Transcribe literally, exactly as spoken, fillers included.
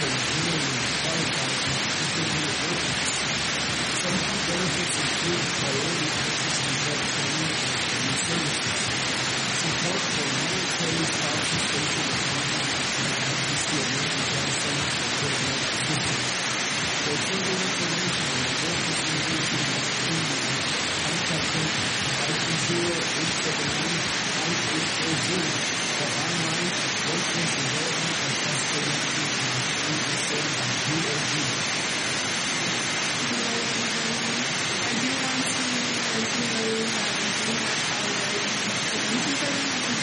engineering and firefighting, particularly emergencies. Some key benefits include priority access to health communities and services, support for military spouses stationed in conflict and access to emergency center for critical assistance. For further information on the Northwest University opportunity, contact them at five two zero, eight seven nine, five eight four zero.